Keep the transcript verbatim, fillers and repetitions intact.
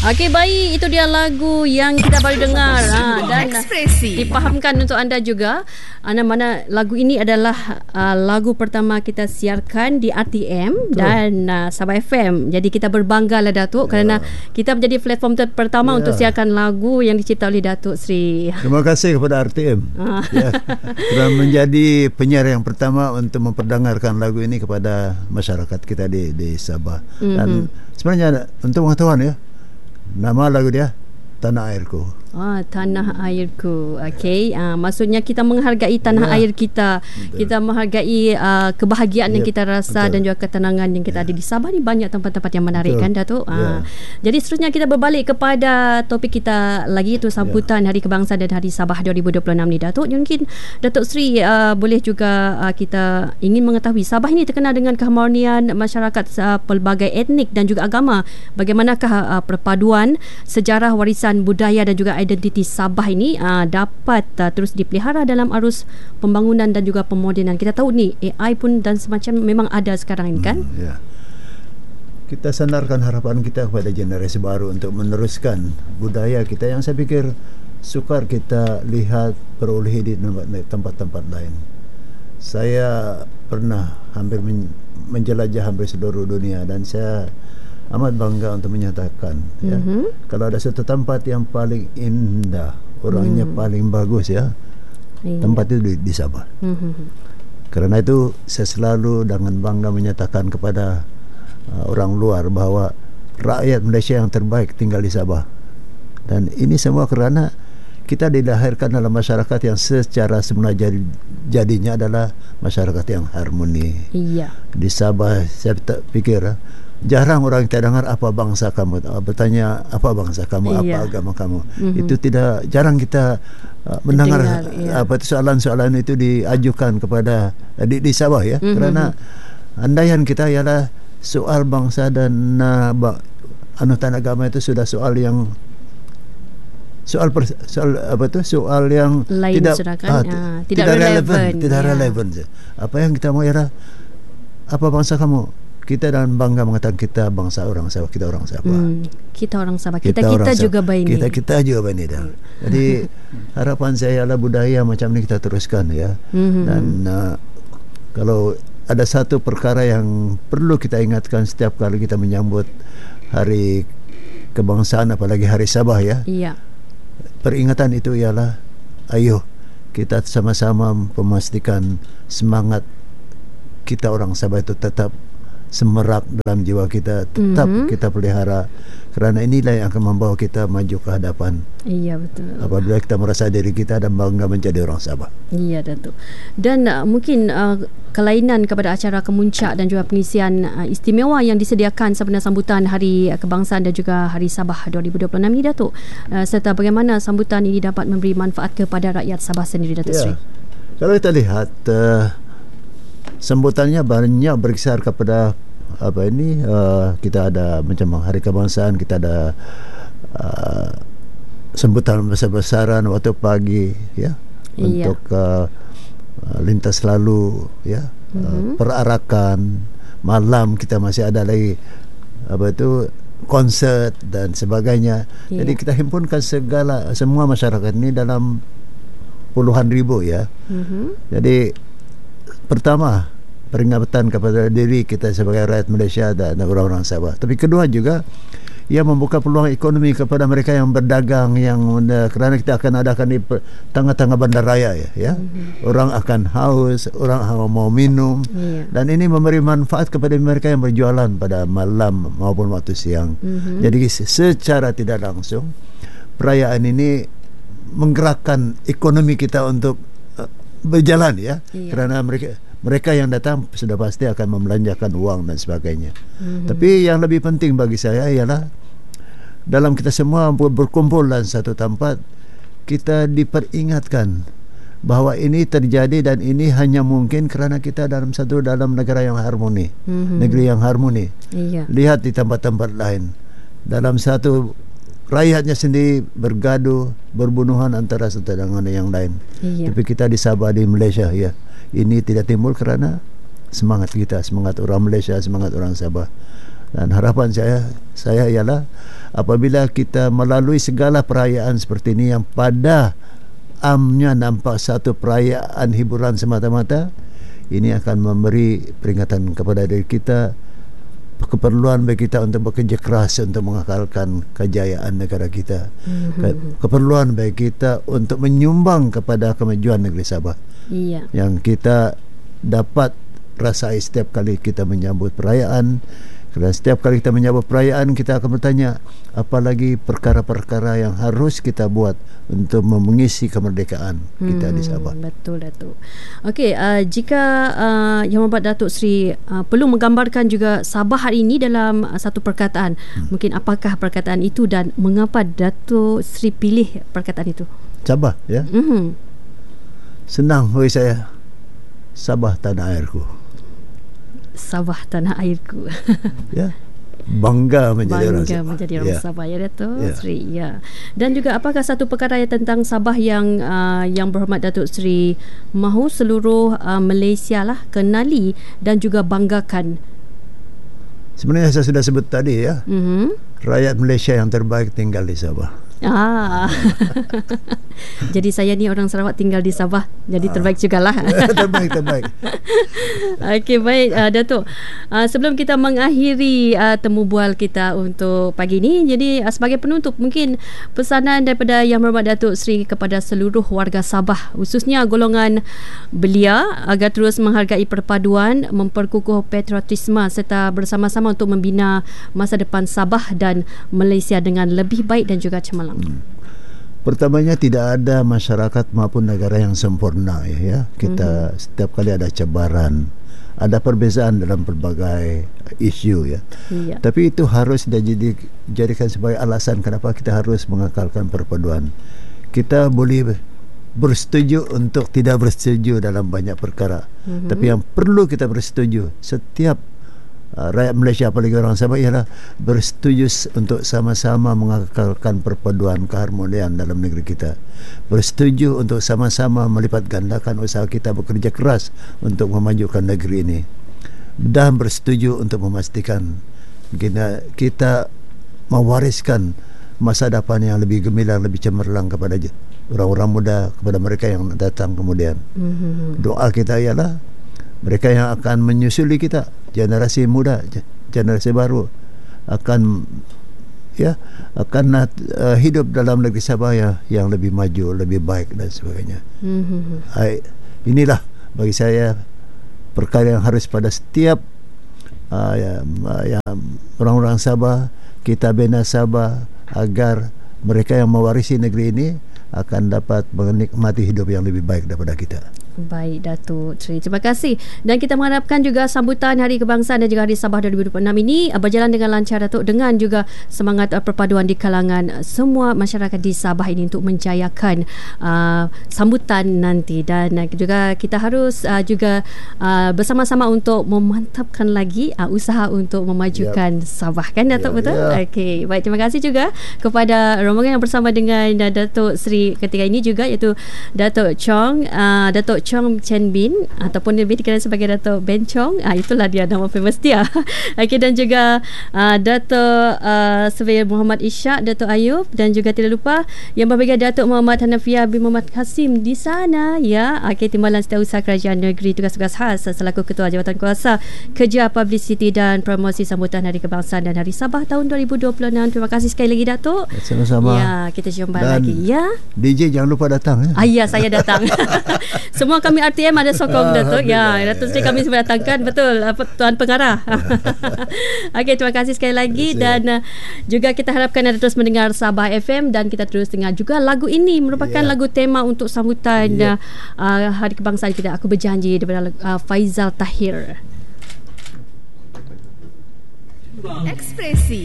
Okey, baik, itu dia lagu yang kita baru dengar ha, dan Ekspresi. dipahamkan untuk anda juga anda mana lagu ini adalah uh, lagu pertama kita siarkan di R T M Betul. dan uh, Sabah F M. Jadi kita berbangga lah Datuk ya. kerana kita menjadi platform ter- pertama ya. untuk siarkan lagu yang dicipta oleh Datuk Sri. Terima kasih kepada R T M ya, telah menjadi penyiar yang pertama untuk memperdengarkan lagu ini kepada masyarakat kita di, di Sabah. Mm-hmm. Dan sebenarnya untuk pengetahuan ya, nama lagu dia Tanah Airku. Ah, Tanah Airku. Okey, uh, maksudnya kita menghargai tanah ya. air kita. Betul. Kita menghargai uh, kebahagiaan yep. yang kita rasa Betul. dan juga ketenangan yang kita ya. ada di Sabah ni. Banyak tempat-tempat yang menarik Betul. kan Datuk. Uh, ya. Jadi seterusnya kita berbalik kepada topik kita lagi, itu sambutan ya. Hari Kebangsaan dan Hari Sabah dua ribu dua puluh enam ni Datuk. Mungkin Datuk Sri uh, boleh juga uh, kita ingin mengetahui Sabah ini terkenal dengan keharmonian masyarakat uh, pelbagai etnik dan juga agama. Bagaimanakah uh, perpaduan sejarah, warisan budaya dan juga identiti Sabah ini uh, dapat uh, terus dipelihara dalam arus pembangunan dan juga pemodenan. Kita tahu ni A I pun dan semacam memang ada sekarang ini kan. Hmm, ya. Kita sandarkan harapan kita kepada generasi baru untuk meneruskan budaya kita yang saya pikir sukar kita lihat perolehi di tempat-tempat lain. Saya pernah hampir men- menjelajah hampir seluruh dunia dan saya amat bangga untuk menyatakan ya, mm-hmm. kalau ada satu tempat yang paling indah, orangnya mm. paling bagus ya, yeah. tempat itu di, di Sabah. Mm-hmm. Karena itu saya selalu dengan bangga menyatakan kepada uh, orang luar bahawa rakyat Malaysia yang terbaik tinggal di Sabah. Dan ini semua kerana kita dilahirkan dalam masyarakat yang secara semula jadi, jadinya adalah masyarakat yang harmoni. Iya. Di Sabah saya tak fikir jarang orang kita dengar apa bangsa kamu, bertanya apa bangsa kamu, iya. apa agama kamu. Mm-hmm. Itu tidak jarang kita uh, mendengar Dengar, iya. apa itu soalan-soalan itu diajukan kepada di, di Sabah ya. Mm-hmm. Kerana andaian kita ialah soal bangsa dan uh, anutan agama itu sudah soal yang soal per, soal apa tu soal yang lain tidak kan? ah, t- ah, tidak, tidak relevan, tidak ya. relevan. Apa yang kita mau ialah apa bangsa kamu? Kita dan bangga mengatakan kita bangsa orang Sabah, kita orang Sabah. Hmm, kita orang Sabah. Kita kita, kita Sabah. juga baini. Kita kita juga baini dah. Jadi harapan saya ialah budaya macam ni kita teruskan ya. Mm-hmm. Dan uh, kalau ada satu perkara yang perlu kita ingatkan setiap kali kita menyambut Hari Kebangsaan, apalagi Hari Sabah ya. Iya. Peringatan itu ialah ayo kita sama-sama memastikan semangat kita orang Sabah itu tetap semerak dalam jiwa kita, tetap mm-hmm. kita pelihara, kerana inilah yang akan membawa kita maju ke hadapan. Iya, betul. Apabila kita merasa diri kita dan bangga menjadi orang Sabah. Iya, Datuk. Dan uh, mungkin uh, kelainan kepada acara kemuncak dan juga pengisian uh, istimewa yang disediakan sempena sambutan Hari Kebangsaan dan juga Hari Sabah dua ribu dua puluh enam ini Datuk, uh, serta bagaimana sambutan ini dapat memberi manfaat kepada rakyat Sabah sendiri Datuk ya. Sri. Kalau kita lihat uh, sambutannya banyak berkisar kepada apa ini uh, kita ada macam Hari Kebangsaan, kita ada uh, sambutan besar-besaran waktu pagi ya, iya. untuk uh, uh, lintas lalu ya, mm-hmm. uh, perarakan malam kita masih ada lagi apa itu konsert dan sebagainya. Iya. Jadi kita himpunkan segala semua masyarakat ini dalam puluhan ribu ya. Mm-hmm. Jadi pertama, peringatan kepada diri kita sebagai rakyat Malaysia dan orang-orang Sabah. Tapi kedua juga, ia membuka peluang ekonomi kepada mereka yang berdagang, yang uh, kerana kita akan adakan di tengah-tengah bandaraya ya, ya. Mm-hmm. Orang akan haus, orang mau minum, yeah. dan ini memberi manfaat kepada mereka yang berjualan pada malam maupun waktu siang. Mm-hmm. Jadi secara tidak langsung perayaan ini menggerakkan ekonomi kita untuk berjalan ya, iya. kerana mereka mereka yang datang sudah pasti akan membelanjakan uang dan sebagainya. Mm-hmm. Tapi yang lebih penting bagi saya ialah dalam kita semua berkumpul dalam satu tempat, kita diperingatkan bahawa ini terjadi dan ini hanya mungkin kerana kita dalam satu dalam negara yang harmoni, mm-hmm. negeri yang harmoni. Iya. Lihat di tempat-tempat lain, dalam satu rakyatnya sendiri bergaduh, berbunuhan antara satu dengan yang lain. Iya. Tapi kita di Sabah, di Malaysia ya, ini tidak timbul kerana semangat kita, semangat orang Malaysia, semangat orang Sabah. Dan harapan saya saya ialah apabila kita melalui segala perayaan seperti ini yang pada amnya nampak satu perayaan hiburan semata-mata, ini akan memberi peringatan kepada diri kita, keperluan bagi kita untuk bekerja keras untuk mengekalkan kejayaan negara kita, mm-hmm. keperluan bagi kita untuk menyumbang kepada kemajuan negeri Sabah, yeah. yang kita dapat rasai setiap kali kita menyambut perayaan. Kerana setiap kali kita menyambut perayaan, kita akan bertanya, apalagi perkara-perkara yang harus kita buat untuk mengisi kemerdekaan kita hmm, di Sabah. Betul, Datuk. Okey, uh, jika uh, Yang Berhormat Datuk Seri uh, perlu menggambarkan juga Sabah hari ini dalam uh, satu perkataan, hmm. mungkin apakah perkataan itu dan mengapa Datuk Seri pilih perkataan itu? Sabah, ya? Mm-hmm. Senang bagi saya. Sabah tanah airku. Sabah tanah airku. Ya. Bangga menjadi Bangga orang Sabah. menjadi orang ya. Sabah, ya Datuk ya. Seri. Ya. Dan juga apakah satu perkara tentang Sabah yang uh, yang Berhormat Datuk Seri mahu seluruh uh, Malaysia lah kenali dan juga banggakan? Sebenarnya saya sudah sebut tadi, ya. Mm-hmm. Rakyat Malaysia yang terbaik tinggal di Sabah. Ah. Jadi saya ni orang Sarawak tinggal di Sabah, jadi ah. terbaik jugalah. terbaik terbaik. Okey, baik uh, Datuk. Uh, sebelum kita mengakhiri uh, temu bual kita untuk pagi ini, jadi uh, sebagai penutup mungkin pesanan daripada Yang Berhormat Datuk Seri kepada seluruh warga Sabah, khususnya golongan belia, agar terus menghargai perpaduan, memperkukuh patriotisme serta bersama-sama untuk membina masa depan Sabah dan Malaysia dengan lebih baik dan juga cemerlang. Hmm. Pertamanya, tidak ada masyarakat maupun negara yang sempurna, ya, ya. Kita mm-hmm. setiap kali ada cabaran, ada perbezaan dalam berbagai isu, ya. Yeah. Tapi itu harus dijadikan sebagai alasan kenapa kita harus mengekalkan perpaduan. Kita boleh bersetuju untuk tidak bersetuju dalam banyak perkara, mm-hmm. tapi yang perlu kita bersetuju, setiap Uh, rakyat Malaysia, apalagi orang Sabah, ialah bersetuju untuk sama-sama mengekalkan perpaduan keharmonian dalam negeri kita. Bersetuju untuk sama-sama melipat gandakan usaha kita bekerja keras untuk memajukan negeri ini. Dan bersetuju untuk memastikan kita, kita mewariskan masa depan yang lebih gemilang, lebih cemerlang kepada orang-orang muda, kepada mereka yang datang kemudian. Mm-hmm. Doa kita ialah mereka yang akan menyusuli kita, generasi muda, generasi baru, akan ya akan uh, hidup dalam negeri Sabah yang, yang lebih maju, lebih baik dan sebagainya. Mm-hmm. Hai, inilah bagi saya perkara yang harus pada setiap uh, ya, yang orang-orang Sabah, kita bina Sabah agar mereka yang mewarisi negeri ini akan dapat menikmati hidup yang lebih baik daripada kita. Baik, Datuk Seri, terima kasih. Dan kita mengharapkan juga sambutan Hari Kebangsaan dan juga Hari Sabah dua ribu dua puluh enam ini berjalan dengan lancar, Datuk, dengan juga semangat perpaduan di kalangan semua masyarakat di Sabah ini untuk menjayakan uh, sambutan nanti. Dan uh, juga kita harus uh, juga uh, bersama-sama untuk memantapkan lagi uh, usaha untuk memajukan yep. Sabah, kan Datuk, yep, betul? Yep. Okey, baik, terima kasih juga kepada rombongan yang bersama dengan uh, Datuk Seri ketika ini juga, iaitu Datuk Chong, uh, Datuk Chong Chen Bin, ataupun lebih dikenal sebagai Datuk Ben Chong. Ah, itulah dia nama famous dia. Okey, dan juga uh, Datuk uh, Surveyor Muhammad Ishak, Datuk Ayub, dan juga tidak lupa Yang Berbahagia Datuk Muhammad Hanafiah bin Muhammad Kasim di sana, ya. Okey, Timbalan Setiausaha Kerajaan Negeri Tugas-Tugas Khas selaku Ketua Jabatan Kuasa Kerja Publicity dan Promosi Sambutan Hari Kebangsaan dan Hari Sabah tahun dua ribu dua puluh enam. Terima kasih sekali lagi, Datuk. Sama-sama. Ya, kita jumpa dan lagi, ya. D J jangan lupa datang, ya. Ah, ya, saya datang. Semua kami R T M ada sokong, Datuk. Ya, Datuk Seri kami sudah datangkan, betul, apa, Tuan Pengarah. Okey, terima kasih sekali lagi. Dan uh, juga kita harapkan anda terus mendengar Sabah F M, dan kita terus dengar juga lagu ini, merupakan yeah. lagu tema untuk sambutan yeah. uh, Hari Kebangsaan kita. Aku Berjanji daripada uh, Faizal Tahir. Ekspresi